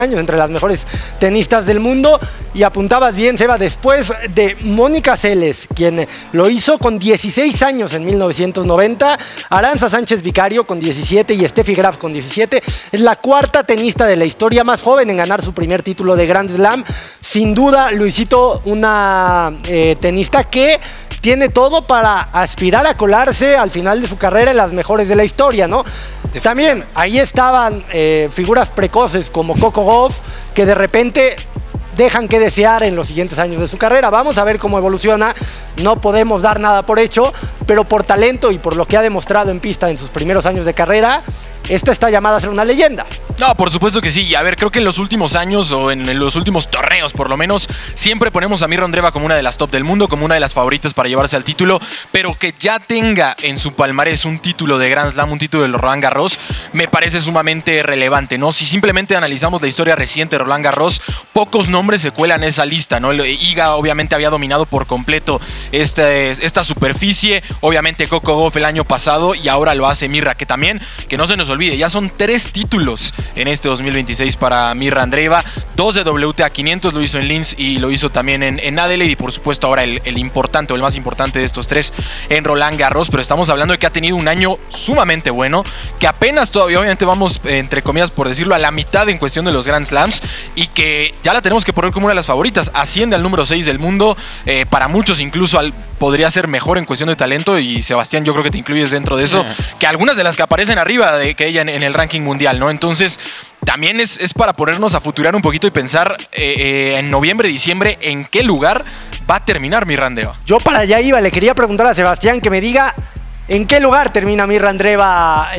años, entre las mejores tenistas del mundo. Y apuntabas bien, Seba, después de Mónica Seles, quien lo hizo con 16 años en 1990, Arantxa Sánchez Vicario con 17 y Steffi Graf con 17, es la cuarta tenista de la historia más joven en ganar su primer título de Grand Slam. Sin duda, Luisito, una tenista que tiene todo para aspirar a colarse al final de su carrera en las mejores de la historia, ¿no? También ahí estaban figuras precoces como Coco Gauff, que de repente dejan que desear en los siguientes años de su carrera. Vamos a ver cómo evoluciona. No podemos dar nada por hecho, pero por talento y por lo que ha demostrado en pista en sus primeros años de carrera, esta está llamada a ser una leyenda. No, por supuesto que sí. Y a ver, creo que en los últimos años o en los últimos torneos, por lo menos, siempre ponemos a Mirra Andreeva como una de las top del mundo, como una de las favoritas para llevarse al título, pero que ya tenga en su palmarés un título de Grand Slam, un título de Roland Garros, me parece sumamente relevante, ¿no? Si simplemente analizamos la historia reciente de Roland Garros, pocos nombres se cuelan en esa lista, ¿no? Iga obviamente había dominado por completo esta superficie, obviamente Coco Gauff el año pasado, y ahora lo hace Mirra, que también, que no se nos olvide, ya son 3 títulos en este 2026 para Mirra Andreeva, 2 de WTA 500, lo hizo en Linz y lo hizo también en Adelaide, y por supuesto ahora el importante o el más importante de estos 3 en Roland Garros. Pero estamos hablando de que ha tenido un año sumamente bueno, que apenas todavía obviamente vamos, entre comillas por decirlo, a la mitad en cuestión de los Grand Slams, y que ya la tenemos que poner como una de las favoritas. Asciende al número 6 del mundo, para muchos incluso podría ser mejor en cuestión de talento, y Sebastián, yo creo que te incluyes dentro de eso, que algunas de las que aparecen arriba de que ella en el ranking mundial, ¿no? Entonces también es para ponernos a futurar un poquito y pensar en noviembre, diciembre, en qué lugar va a terminar Mirra Andreeva. Yo para allá iba, le quería preguntar a Sebastián que me diga en qué lugar termina Mirra Andreeva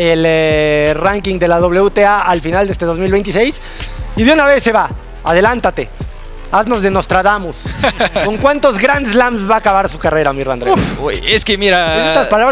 el ranking de la WTA al final de este 2026. Y de una vez, Seba, adelántate. Haznos de Nostradamus. ¿Con cuántos Grand Slams va a acabar su carrera, Mirra Andreeva? Es que mira...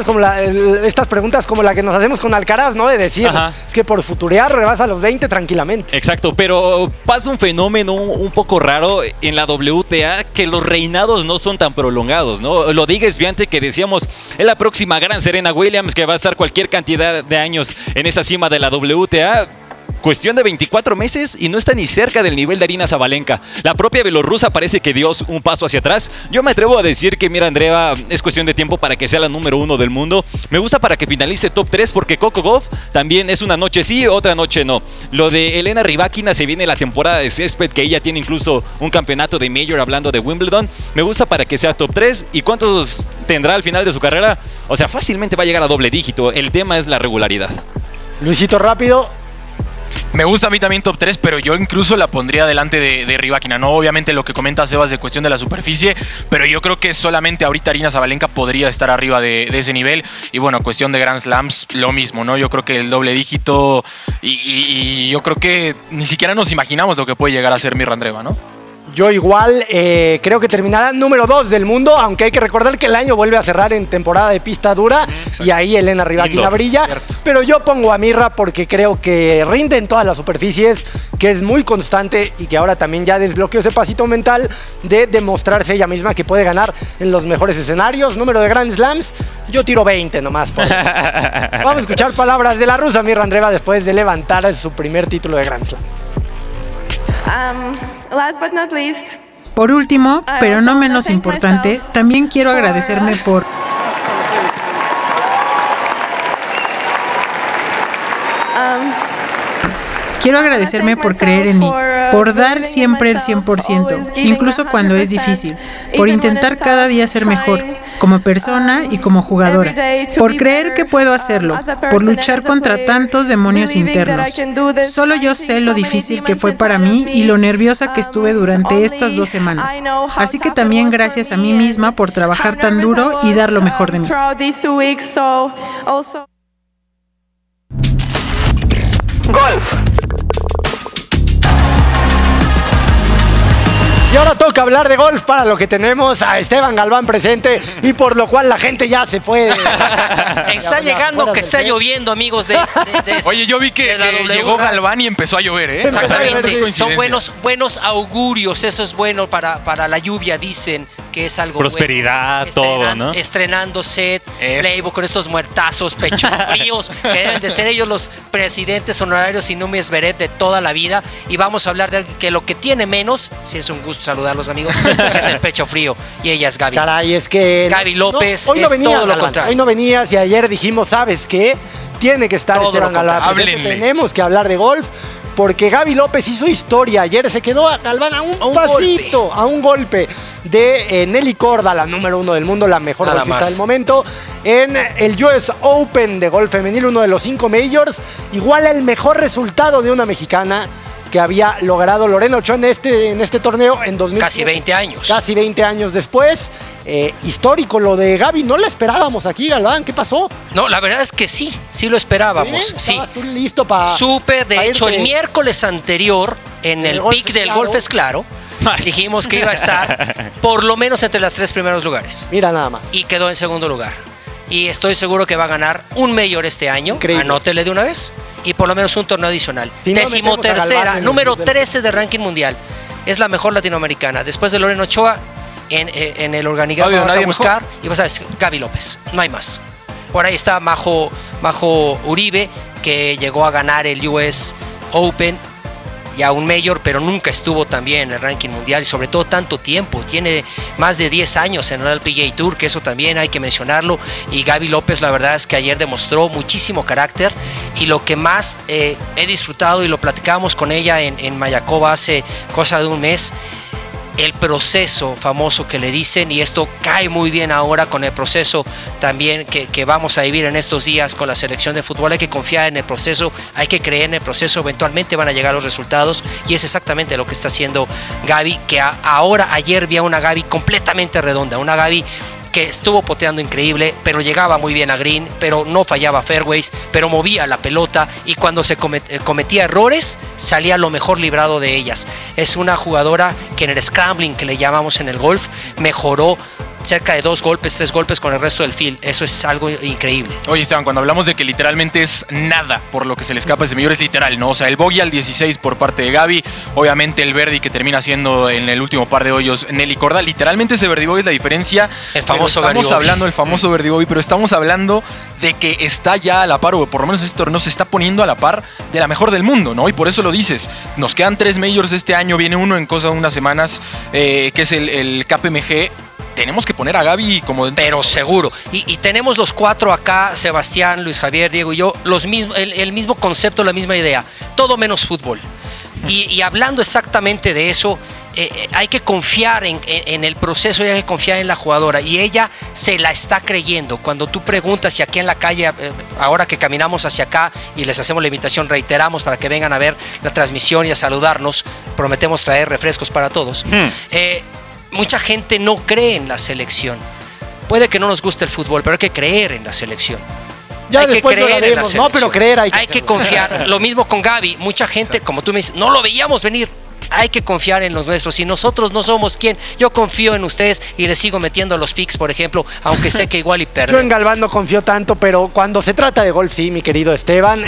Estas preguntas como la que nos hacemos con Alcaraz, ¿no? De decir, es que por futurear rebasa los 20 tranquilamente. Exacto, pero pasa un fenómeno un poco raro en la WTA, que los reinados no son tan prolongados, ¿no? Lo diga Swiatek, que decíamos, es la próxima gran Serena Williams, que va a estar cualquier cantidad de años en esa cima de la WTA. Cuestión de 24 meses y no está ni cerca del nivel de Aryna Sabalenka. La propia bielorrusa parece que dio un paso hacia atrás. Yo me atrevo a decir que Mirra Andreeva es cuestión de tiempo para que sea la número 1 del mundo. Me gusta para que finalice top 3, porque Coco Gauff también es una noche sí, otra noche no. Lo de Elena Rybakina, se viene la temporada de césped, que ella tiene incluso un campeonato de Major, hablando de Wimbledon. Me gusta para que sea top 3. ¿Y cuántos tendrá al final de su carrera? O sea, fácilmente va a llegar a doble dígito. El tema es la regularidad. Luisito, rápido. Me gusta a mí también top 3, pero yo incluso la pondría delante de Rybakina. No, obviamente lo que comenta Sebas de cuestión de la superficie, pero yo creo que solamente ahorita Aryna Sabalenka podría estar arriba de ese nivel. Y bueno, cuestión de Grand Slams, lo mismo, ¿no? Yo creo que el doble dígito y yo creo que ni siquiera nos imaginamos lo que puede llegar a ser Mirra Andreeva, ¿no? Yo igual creo que terminará número 2 del mundo, aunque hay que recordar que el año vuelve a cerrar en temporada de pista dura. Exacto. Y ahí Elena Rybakina brilla. Cierto. Pero yo pongo a Mirra porque creo que rinde en todas las superficies, que es muy constante y que ahora también ya desbloqueó ese pasito mental de demostrarse ella misma que puede ganar en los mejores escenarios. Número de Grand Slams, yo tiro 20 nomás. Vamos a escuchar palabras de la rusa Mirra Andreeva después de levantar su primer título de Grand Slam. Last but not least, por último, pero no menos importante, también quiero agradecerme por... Quiero agradecerme por creer en mí, por dar siempre el 100%, incluso cuando es difícil, por intentar cada día ser mejor, como persona y como jugadora, por creer que puedo hacerlo, por luchar contra tantos demonios internos. Solo yo sé lo difícil que fue para mí y lo nerviosa que estuve durante estas 2 semanas. Así que también gracias a mí misma por trabajar tan duro y dar lo mejor de mí. Golf. Y ahora toca hablar de golf, para lo que tenemos a Esteban Galván presente y por lo cual la gente ya se fue. Está llegando que está lloviendo, amigos de Oye, yo vi que llegó Galván y empezó a llover, ¿eh? Exactamente. Son buenos augurios, eso es bueno para la lluvia, dicen. que es algo prosperidad, bueno. todo, ¿no? Estrenando set, playbook con estos muertazos, pechos fríos, que deben de ser ellos los presidentes honorarios y Numi Zverev de toda la vida. Y vamos a hablar de que lo que tiene menos, si es un gusto saludarlos, amigos, es el pecho frío. Y ella es Gaby. Caray, es que... Gaby López hoy no es venías, todo lo Galván. contrario. Hoy no venías y ayer dijimos, ¿sabes qué? Tiene que estar Todo Esteban lo contrario. Galván. Háblenle. Tenemos que hablar de golf. Porque Gaby López hizo historia. Ayer se quedó a Galván a un pasito, golpe. A un golpe de Nelly Korda, la número 1 del mundo, la mejor golfista del momento, en el US Open de golf femenil, uno de los 5 majors. Igual el mejor resultado de una mexicana que había logrado Lorena Ochoa en este torneo en 2000. Casi 20 años. Casi 20 años después. Histórico lo de Gaby, no la esperábamos aquí, Galván, ¿qué pasó? No, la verdad es que sí lo esperábamos. Sí. ¿Estabas tú listo para...? Súper, de hecho, el miércoles anterior, en el pick del Golf es Claro, dijimos que iba a estar por lo menos entre los 3 primeros lugares. Mira nada más. Y quedó en segundo lugar. Y estoy seguro que va a ganar un Major este año. Increíble. Anótele de una vez. Y por lo menos un torneo adicional. Si no, 13ª, número 13 de ranking mundial. Es la mejor latinoamericana. Después de Lorena Ochoa, en el organigrama vas a buscar y vas a decir Gaby López. No hay más. Por ahí está Majo Uribe, que llegó a ganar el US Open y a un Major, pero nunca estuvo también en el ranking mundial y sobre todo tanto tiempo. Tiene más de 10 años en el LPGA Tour, que eso también hay que mencionarlo. Y Gaby López, la verdad es que ayer demostró muchísimo carácter y lo que más he disfrutado, y lo platicábamos con ella en Mayacoba hace cosa de un mes, el proceso famoso que le dicen, y esto cae muy bien ahora con el proceso también que vamos a vivir en estos días con la selección de fútbol. Hay que confiar en el proceso, hay que creer en el proceso, eventualmente van a llegar los resultados y es exactamente lo que está haciendo Gaby, que ayer vi a una Gaby completamente redonda, una Gaby que estuvo poteando increíble, pero llegaba muy bien a green, pero no fallaba fairways, pero movía la pelota y cuando se cometía errores, salía lo mejor librado de ellas. Es una jugadora que en el scrambling, que le llamamos en el golf, mejoró cerca de 2 golpes, 3 golpes con el resto del field. Eso es algo increíble. Oye, Esteban, cuando hablamos de que literalmente es nada por lo que se le escapa a ese Major, es literal, ¿no? O sea, el bogey al 16 por parte de Gaby, obviamente el birdie que termina siendo en el último par de hoyos Nelly Korda, literalmente ese birdie bogey es la diferencia. El famoso birdie bogey. Estamos hablando del famoso birdie bogey, pero estamos hablando de que está ya a la par, o por lo menos este torneo se está poniendo a la par de la mejor del mundo, ¿no? Y por eso lo dices. Nos quedan 3 Majors este año, viene uno en cosa de unas semanas, que es el KPMG. Tenemos que poner a Gaby como... Pero seguro. Y tenemos los 4 acá, Sebastián, Luis Javier, Diego y yo, el mismo concepto, la misma idea. Todo menos fútbol. Y hablando exactamente de eso, hay que confiar en el proceso y hay que confiar en la jugadora. Y ella se la está creyendo. Cuando tú preguntas si aquí en la calle, ahora que caminamos hacia acá y les hacemos la invitación, reiteramos para que vengan a ver la transmisión y a saludarnos, prometemos traer refrescos para todos. Mucha gente no cree en la selección. Puede que no nos guste el fútbol, pero hay que creer en la selección. Ya hay que después creer en la selección. No, pero creer hay que confiar. Lo mismo con Gaby. Mucha gente, exacto, como tú me dices, no lo veíamos venir. Hay que confiar en los nuestros. Y nosotros no somos quien. Yo confío en ustedes y les sigo metiendo los picks, por ejemplo, aunque sé que igual y perder. Yo en Galván no confío tanto, pero cuando se trata de golf, sí, mi querido Esteban.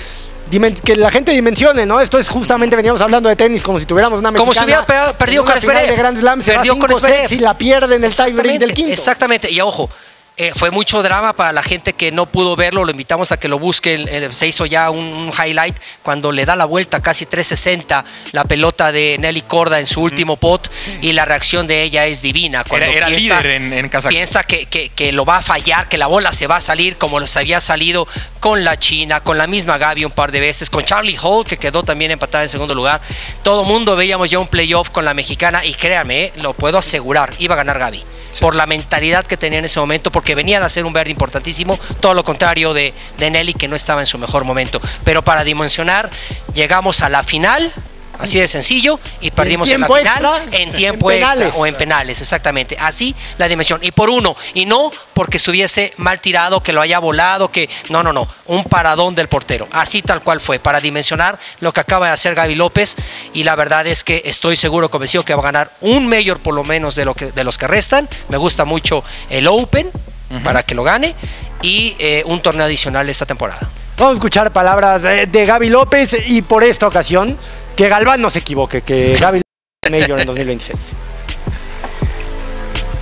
Que la gente dimensione, ¿no? Esto es justamente, veníamos hablando de tenis como si tuviéramos una mexicana. Como si hubiera perdido con Zverev. De Grand Slam, perdió con Zverev. Y la pierde en el tiebreak del quinto. Exactamente, y ojo, fue mucho drama para la gente que no pudo verlo, lo invitamos a que lo busque, se hizo ya un highlight cuando le da la vuelta casi 360 la pelota de Nelly Korda en su último pot, sí, y la reacción de ella es divina. Cuando era líder en Kazajstán. Piensa que lo va a fallar, que la bola se va a salir como les había salido con la China, con la misma Gaby un par de veces, con Charlie Hall, que quedó también empatada en segundo lugar. Todo mundo veíamos ya un playoff con la mexicana y créame, lo puedo asegurar, iba a ganar Gaby. Sí. Por la mentalidad que tenía en ese momento, porque venían a hacer un verde importantísimo, todo lo contrario de Nelly, que no estaba en su mejor momento. Pero para dimensionar, llegamos a la final, así de sencillo, y perdimos en la final en tiempo extra o en penales, exactamente. Así la dimensión. Y por uno, y no porque estuviese mal tirado, que lo haya volado, que no, un paradón del portero. Así tal cual fue, para dimensionar lo que acaba de hacer Gaby López. Y la verdad es que estoy seguro, convencido, que va a ganar un Major por lo menos de los que restan. Me gusta mucho el Open, para que lo gane, y un torneo adicional esta temporada. Vamos a escuchar palabras de Gaby López, y por esta ocasión que Galván no se equivoque, que Gaby Major en 2026.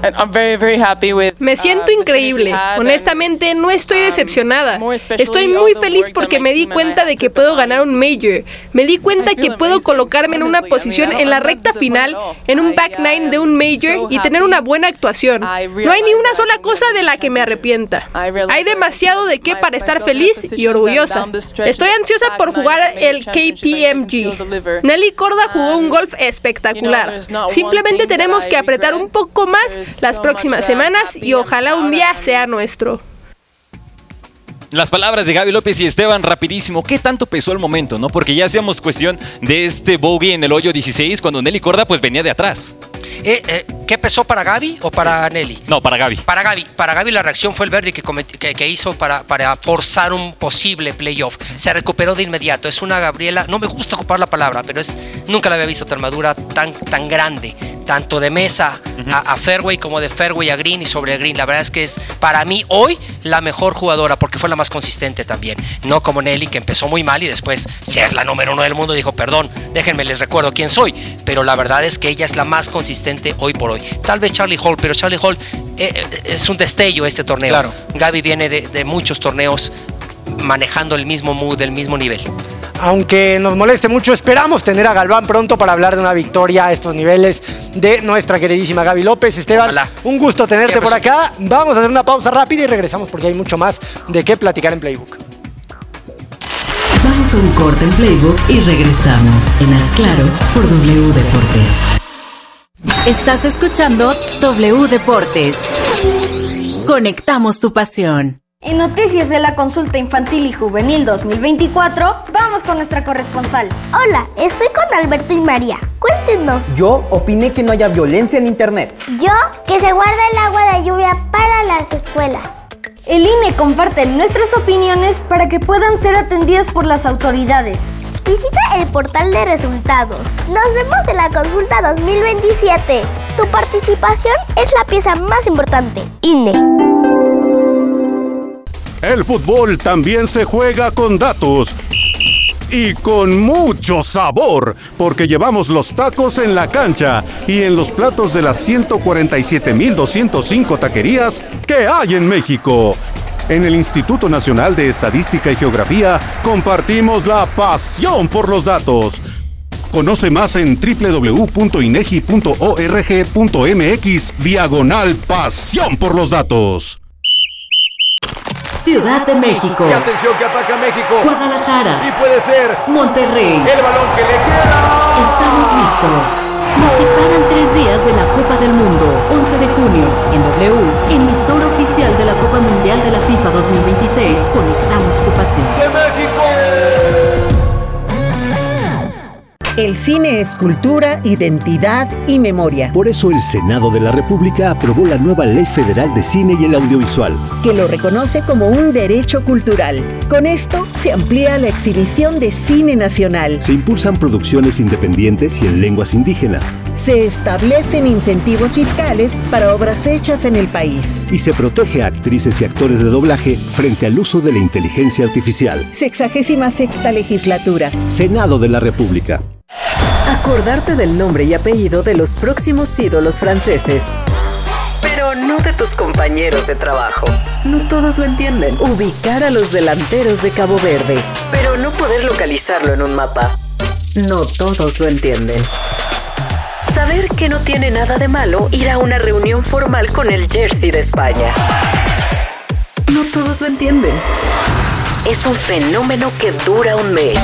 Me siento increíble. Honestamente, no estoy decepcionada. Estoy muy feliz porque me di cuenta de que puedo ganar un Major. Me di cuenta que puedo colocarme en una posición en la recta final, en un back nine de un Major y tener una buena actuación. No hay ni una sola cosa de la que me arrepienta. Hay demasiado de qué para estar feliz y orgullosa. Estoy ansiosa por jugar el KPMG. Nelly Korda jugó un golf espectacular. Simplemente tenemos que apretar un poco más las próximas semanas y ojalá un día sea nuestro. Las palabras de Gaby López y Esteban, rapidísimo. ¿Qué tanto pesó el momento, no? Porque ya hacíamos cuestión de este bogey en el hoyo 16 cuando Nelly Korda pues venía de atrás. ¿Qué pesó para Gaby o para Nelly? No, para Gaby. Para Gaby la reacción fue el birdie que hizo para forzar un posible playoff. Se recuperó de inmediato. Es una Gabriela, no me gusta ocupar la palabra, pero nunca la había visto tan madura, tan grande, tanto de mesa a fairway como de fairway a green y sobre green. La verdad es que es para mí hoy la mejor jugadora porque fue la más consistente también. No como Nelly, que empezó muy mal y después ser la número 1 del mundo dijo, perdón, déjenme les recuerdo quién soy. Pero la verdad es que ella es la más consistente hoy por hoy. Tal vez Charlie Hall, pero Charlie Hall es un destello este torneo. Claro. Gaby viene de muchos torneos manejando el mismo mood, el mismo nivel. Aunque nos moleste mucho, esperamos tener a Galván pronto para hablar de una victoria a estos niveles de nuestra queridísima Gaby López. Esteban, Hola. Un gusto tenerte por acá. Vamos a hacer una pausa rápida y regresamos porque hay mucho más de qué platicar en Playbook. Vamos a un corte en Playbook y regresamos en Haz Claro por W Deportes. Estás escuchando W Deportes. Conectamos tu pasión. En noticias de la consulta infantil y juvenil 2024, vamos con nuestra corresponsal. Hola, estoy con Alberto y María. Cuéntenos. Yo opiné que no haya violencia en internet. Yo, que se guarda el agua de lluvia para las escuelas. El INE comparte nuestras opiniones para que puedan ser atendidas por las autoridades. Visita el portal de resultados. Nos vemos en la consulta 2027. Tu participación es la pieza más importante. INE. El fútbol también se juega con datos y con mucho sabor, porque llevamos los tacos en la cancha y en los platos de las 147,205 taquerías que hay en México. En el Instituto Nacional de Estadística y Geografía compartimos la pasión por los datos. Conoce más en www.inegi.org.mx/pasión por los datos. Ciudad de México. Y atención que ataca México. Guadalajara. Y puede ser Monterrey. El balón que le queda. Estamos listos. Nos separan 3 días de la Copa del Mundo. 11 de junio, en W, emisora oficial de la Copa Mundial de la FIFA 2026. Conectamos tu pasión. ¡De México! El cine es cultura, identidad y memoria. Por eso el Senado de la República aprobó la nueva Ley Federal de Cine y el Audiovisual, que lo reconoce como un derecho cultural. Con esto se amplía la exhibición de cine nacional. Se impulsan producciones independientes y en lenguas indígenas. Se establecen incentivos fiscales para obras hechas en el país. Y se protege a actrices y actores de doblaje frente al uso de la inteligencia artificial. 66ª legislatura. Senado de la República. Acordarte del nombre y apellido de los próximos ídolos franceses. Pero no de tus compañeros de trabajo. No todos lo entienden. Ubicar a los delanteros de Cabo Verde. Pero no poder localizarlo en un mapa. No todos lo entienden. Saber que no tiene nada de malo ir a una reunión formal con el jersey de España. No todos lo entienden. Es un fenómeno que dura un mes.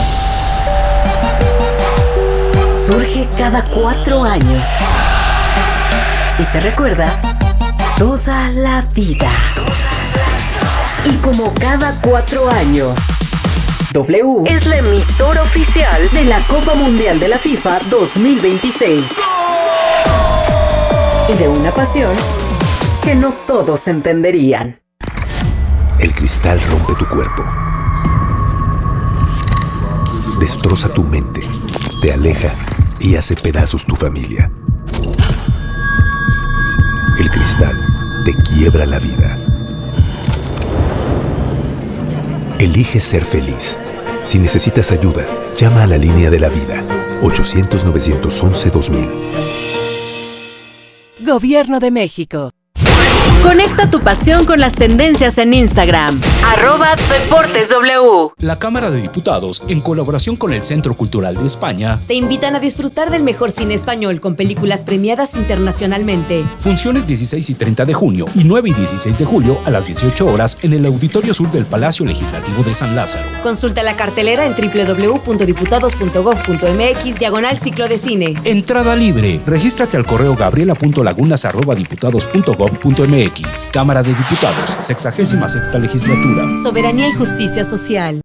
Surge cada 4 años y se recuerda toda la vida. Y como cada 4 años, W es la emisora oficial de la Copa Mundial de la FIFA 2026. Y de una pasión que no todos entenderían. El cristal rompe tu cuerpo, destroza tu mente, te aleja y hace pedazos tu familia. El cristal te quiebra la vida. Elige ser feliz. Si necesitas ayuda, llama a la línea de la vida. 800-911-2000. Gobierno de México. Conecta tu pasión con las tendencias en Instagram. @DeportesW. La Cámara de Diputados, en colaboración con el Centro Cultural de España, te invitan a disfrutar del mejor cine español con películas premiadas internacionalmente. Funciones 16 y 30 de junio y 9 y 16 de julio a las 18 horas en el Auditorio Sur del Palacio Legislativo de San Lázaro. Consulta la cartelera en www.diputados.gov.mx/ciclo de cine. Entrada libre. Regístrate al correo gabriela.lagunas@diputados.gov.mx. Cámara de Diputados, 66ª Legislatura. Soberanía y justicia social.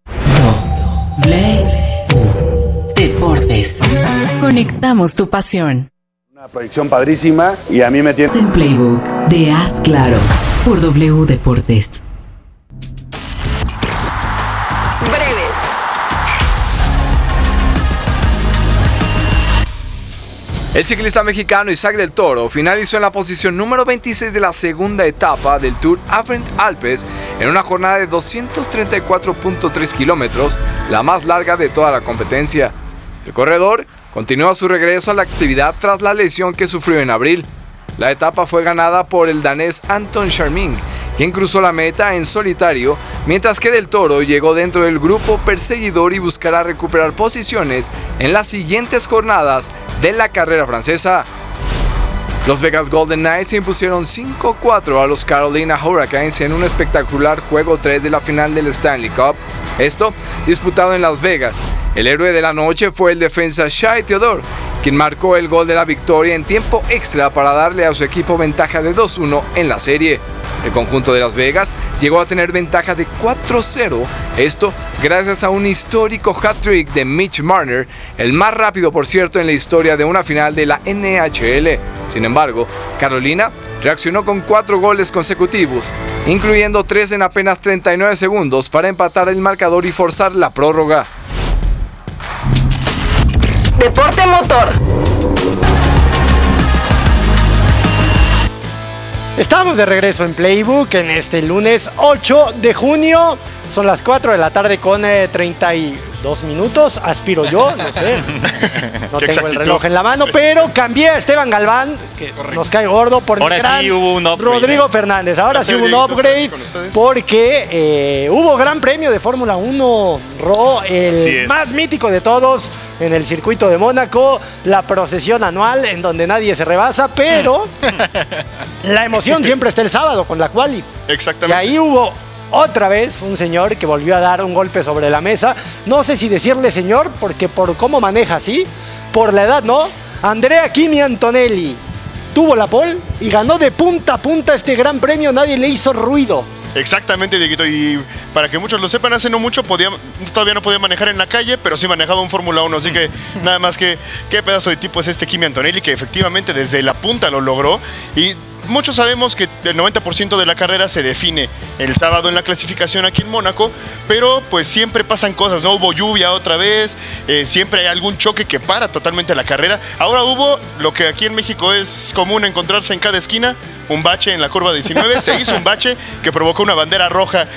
Deportes. Conectamos tu pasión. Una proyección padrísima y a mí me tiene... El Playbook de Haz Claro por W Deportes. Breves. El ciclista mexicano Isaac del Toro finalizó en la posición número 26 de la segunda etapa del Tour Alpes en una jornada de 234.3 kilómetros, la más larga de toda la competencia. El corredor continúa su regreso a la actividad tras la lesión que sufrió en abril. La etapa fue ganada por el danés Anton Charming, quien cruzó la meta en solitario, mientras que Del Toro llegó dentro del grupo perseguidor y buscará recuperar posiciones en las siguientes jornadas de la carrera francesa. Los Vegas Golden Knights se impusieron 5-4 a los Carolina Hurricanes en un espectacular juego 3 de la final del Stanley Cup. Esto disputado en Las Vegas. El héroe de la noche fue el defensa Shai Theodore, quien marcó el gol de la victoria en tiempo extra para darle a su equipo ventaja de 2-1 en la serie. El conjunto de Las Vegas llegó a tener ventaja de 4-0, esto gracias a un histórico hat-trick de Mitch Marner, el más rápido por cierto en la historia de una final de la NHL. Sin embargo, Carolina reaccionó con 4 goles consecutivos, incluyendo 3 en apenas 39 segundos para empatar el marcador y forzar la prórroga. Deporte motor. Estamos de regreso en Playbook en este lunes 8 de junio. Son las 4 de la tarde con 32 minutos. Aspiro yo, no sé. No tengo el reloj en la mano, pero cambié a Esteban Galván, que nos cae gordo, por el gran sí hubo un upgrade, Rodrigo Fernández. Ahora sí hubo un upgrade porque hubo gran premio de Fórmula 1, el más mítico de todos en el circuito de Mónaco, la procesión anual en donde nadie se rebasa, pero la emoción siempre está el sábado con la quali. Exactamente. Y ahí hubo otra vez un señor que volvió a dar un golpe sobre la mesa. No sé si decirle señor, porque por cómo maneja así, por la edad no. Andrea Kimi Antonelli tuvo la pole y ganó de punta a punta este gran premio. Nadie le hizo ruido. Exactamente, Dieguito, y para que muchos lo sepan, hace no mucho todavía no podía manejar en la calle, pero sí manejaba un Fórmula 1, así que nada más que qué pedazo de tipo es este Kimi Antonelli, que efectivamente desde la punta lo logró. Y muchos sabemos que el 90% de la carrera se define el sábado en la clasificación aquí en Mónaco, pero pues siempre pasan cosas, ¿no? Hubo lluvia otra vez, siempre hay algún choque que para totalmente la carrera. Ahora hubo lo que aquí en México es común encontrarse en cada esquina, un bache en la curva 19, se hizo un bache que provocó una bandera roja,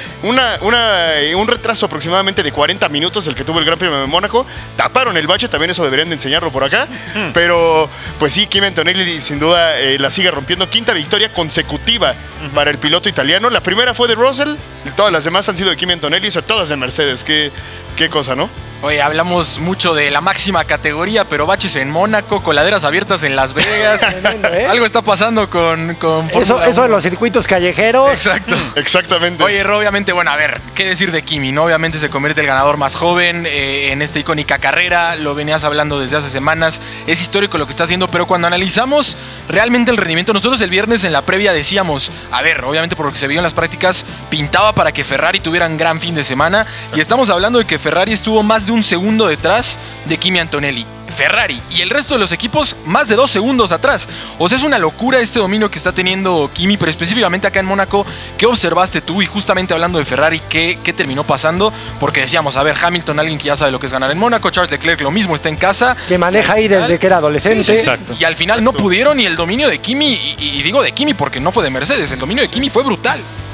un retraso aproximadamente de 40 minutos el que tuvo el Gran Premio de Mónaco. Taparon el bache, también eso deberían de enseñarlo por acá, pero pues sí, Kimi Antonelli sin duda la sigue rompiendo. Quinta victoria consecutiva para el piloto italiano. La primera fue de Russell, y todas las demás han sido de Kimi Antonelli, son todas de Mercedes. Qué cosa, ¿no? Oye, hablamos mucho de la máxima categoría, pero baches en Mónaco, coladeras abiertas en Las Vegas. Algo está pasando con eso de los circuitos callejeros. Exacto. Exactamente. Oye, obviamente, bueno, a ver, ¿qué decir de Kimi, no? Obviamente se convierte el ganador más joven en esta icónica carrera. Lo venías hablando desde hace semanas. Es histórico lo que está haciendo, pero cuando analizamos realmente el rendimiento, nosotros el viernes en la previa decíamos, a ver, obviamente por lo que se vio en las prácticas, pintaba para que Ferrari tuviera un gran fin de semana. Exacto. Y estamos hablando de que Ferrari estuvo más de un segundo detrás de Kimi Antonelli. Ferrari y el resto de los equipos más de 2 segundos atrás. O sea, es una locura este dominio que está teniendo Kimi, pero específicamente acá en Mónaco. ¿Qué observaste tú? Y justamente hablando de Ferrari, ¿qué terminó pasando? Porque decíamos, a ver, Hamilton, alguien que ya sabe lo que es ganar en Mónaco, Charles Leclerc lo mismo, está en casa. Que maneja ahí desde que era adolescente. Sí, exacto. Y al final no pudieron, y el dominio de Kimi, y digo de Kimi porque no fue de Mercedes, el dominio de Kimi fue brutal.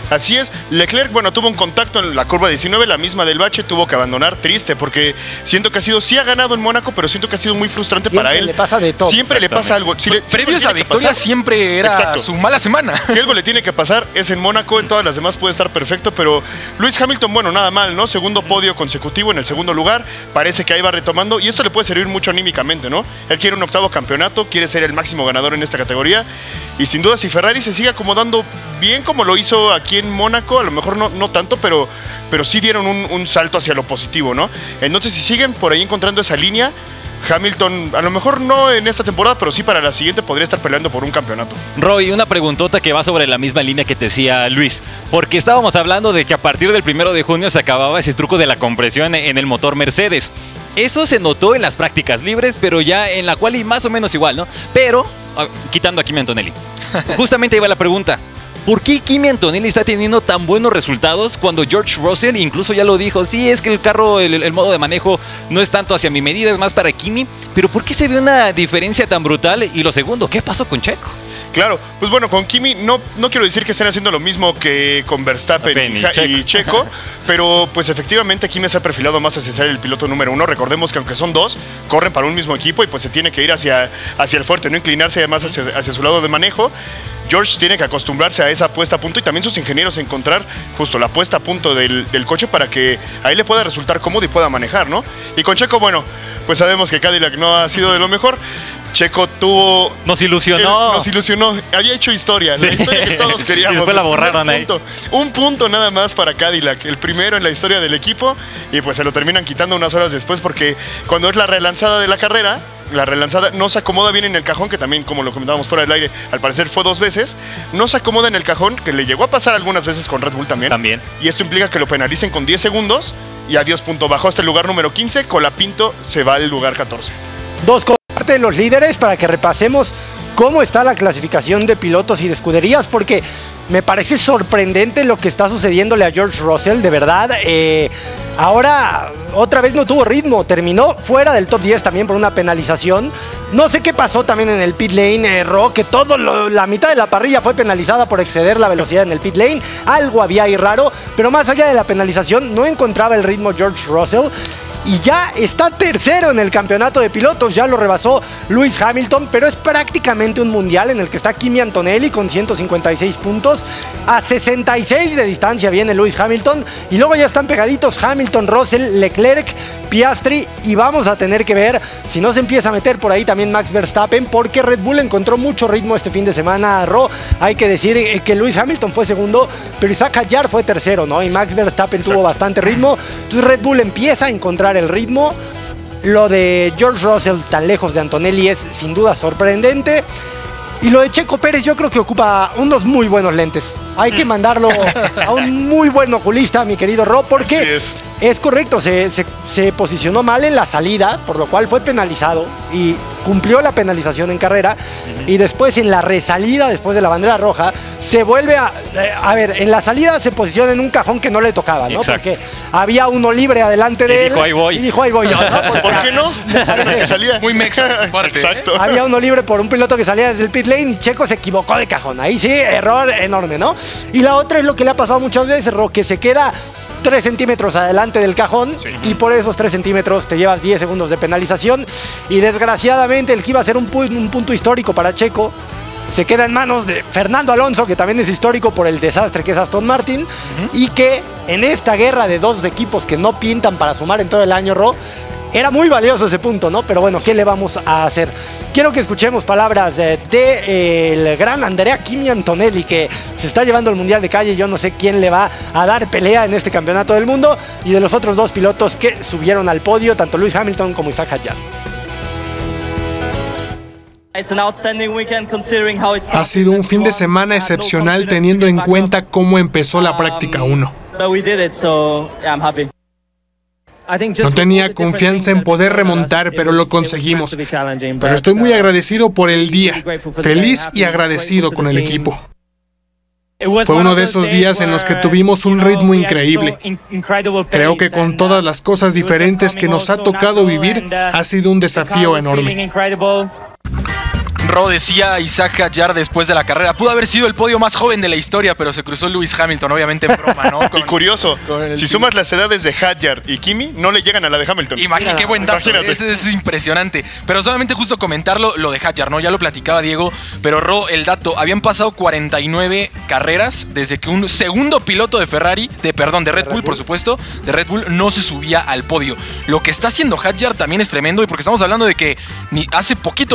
Así es, Leclerc, bueno, tuvo un contacto en la curva 19, la misma del bache, tuvo que abandonar, triste, porque siento que sí ha ganado en Mónaco, pero siento que ha sido muy frustrante para él. Siempre le pasa de todo. Siempre le pasa algo. Previos a victoria siempre era su mala semana. Si algo le tiene que pasar es en Mónaco, en todas las demás puede estar perfecto, pero Lewis Hamilton, bueno, nada mal, ¿no? Segundo podio consecutivo en el segundo lugar, parece que ahí va retomando, y esto le puede servir mucho anímicamente, ¿no? Él quiere un 8º campeonato, quiere ser el máximo ganador en esta categoría, y sin duda si Ferrari se sigue acomodando bien como lo hizo aquí en Mónaco, a lo mejor no tanto, pero sí dieron un salto hacia lo positivo, ¿no? Entonces, si siguen por ahí encontrando esa línea, Hamilton, a lo mejor no en esta temporada, pero sí para la siguiente podría estar peleando por un campeonato. Roy, una preguntota que va sobre la misma línea que te decía Luis, porque estábamos hablando de que a partir del 1 de junio se acababa ese truco de la compresión en el motor Mercedes. Eso se notó en las prácticas libres, pero ya en la quali más o menos igual, ¿no? Pero, quitando a Kimi Antonelli. Justamente iba la pregunta. ¿Por qué Kimi Antonelli está teniendo tan buenos resultados cuando George Russell incluso ya lo dijo? Sí, es que el carro, el modo de manejo no es tanto hacia mi medida, es más para Kimi. Pero ¿por qué se ve una diferencia tan brutal? Y lo segundo, ¿qué pasó con Checo? Claro, pues bueno, con Kimi no quiero decir que estén haciendo lo mismo que con Verstappen y Checo, pero pues efectivamente Kimi se ha perfilado más hacia ser el piloto número 1. Recordemos que aunque son dos, corren para un mismo equipo y pues se tiene que ir hacia el fuerte, no inclinarse más hacia su lado de manejo. George tiene que acostumbrarse a esa puesta a punto y también sus ingenieros encontrar justo la puesta a punto del coche para que a él le pueda resultar cómodo y pueda manejar, ¿no? Y con Checo, bueno, pues sabemos que Cadillac no ha sido de lo mejor. Checo tuvo... Nos ilusionó. Había hecho historia, la historia que todos queríamos. Y después la borraron ahí. Un punto nada más para Cadillac, el primero en la historia del equipo, y pues se lo terminan quitando unas horas después porque cuando es la relanzada de la carrera, la relanzada no se acomoda bien en el cajón, que también, como lo comentábamos fuera del aire, al parecer fue 2 veces, no se acomoda en el cajón, que le llegó a pasar algunas veces con Red Bull también. Y esto implica que lo penalicen con 10 segundos y adiós punto. Bajó hasta el lugar número 15, Colapinto se va al lugar 14. Parte de los líderes para que repasemos cómo está la clasificación de pilotos y de escuderías, porque me parece sorprendente lo que está sucediéndole a George Russell, de verdad. Ahora, otra vez no tuvo ritmo, terminó fuera del top 10 también por una penalización. No sé qué pasó también en el pit lane, que la mitad de la parrilla fue penalizada por exceder la velocidad en el pit lane. Algo había ahí raro, pero más allá de la penalización, no encontraba el ritmo George Russell. Y ya está tercero en el campeonato de pilotos, ya lo rebasó Lewis Hamilton, pero es prácticamente un mundial en el que está Kimi Antonelli con 156 puntos. A 66 de distancia viene Lewis Hamilton y luego ya están pegaditos Hamilton, Russell, Leclerc, Piastri, y vamos a tener que ver si no se empieza a meter por ahí también Max Verstappen, porque Red Bull encontró mucho ritmo este fin de semana. Hay que decir que Lewis Hamilton fue segundo, pero Isaac Hadjar fue tercero, ¿no? Y Max Verstappen tuvo bastante ritmo. Entonces Red Bull empieza a encontrar el ritmo. Lo de George Russell tan lejos de Antonelli es sin duda sorprendente. Y lo de Checo Pérez yo creo que ocupa unos muy buenos lentes. Hay que mandarlo a un muy buen oculista, mi querido Ro, porque es correcto, se posicionó mal en la salida, por lo cual fue penalizado y cumplió la penalización en carrera. Y después en la resalida, después de la bandera roja, se vuelve a ver, en la salida se posiciona en un cajón que no le tocaba, ¿no? Exacto. Porque había uno libre adelante de él. Dijo, ahí voy. Y dijo, ahí voy yo, ¿no? ¿Por qué no? Que salía muy mexa parte. Exacto. Había uno libre por un piloto que salía desde el pit lane y Checo se equivocó de cajón. Ahí sí, error enorme, ¿no? Y la otra es lo que le ha pasado muchas veces, Ro, que se queda 3 centímetros adelante del cajón, y por esos 3 centímetros te llevas 10 segundos de penalización. Y desgraciadamente el que iba a ser un punto histórico para Checo se queda en manos de Fernando Alonso, que también es histórico por el desastre que es Aston Martin, y que en esta guerra de dos equipos que no pintan para sumar en todo el año, Ro, era muy valioso ese punto, ¿no? Pero bueno, ¿qué le vamos a hacer? Quiero que escuchemos palabras del gran Andrea Kimi Antonelli, que se está llevando el Mundial de Calle. Yo no sé quién le va a dar pelea en este campeonato del mundo, y de los otros dos pilotos que subieron al podio, tanto Lewis Hamilton como Isaac Hadjar. Ha sido un fin de semana excepcional teniendo en cuenta cómo empezó la práctica 1. No tenía confianza en poder remontar, pero lo conseguimos. Pero estoy muy agradecido por el día, feliz y agradecido con el equipo. Fue uno de esos días en los que tuvimos un ritmo increíble. Creo que con todas las cosas diferentes que nos ha tocado vivir, ha sido un desafío enorme. Ro decía Isaac Hadjar después de la carrera, pudo haber sido el podio más joven de la historia, pero se cruzó Lewis Hamilton, obviamente en broma, ¿no? Y curioso, si sumas las edades de Hadjar y Kimi, no le llegan a la de Hamilton. Imagínate, qué buen dato, es impresionante. Pero solamente justo comentarlo, lo de Hadjar, ¿no? Ya lo platicaba Diego, pero Ro, el dato, habían pasado 49 carreras desde que un segundo piloto de Red Bull, por supuesto, de Red Bull, no se subía al podio. Lo que está haciendo Hadjar también es tremendo, y porque estamos hablando de que hace poquito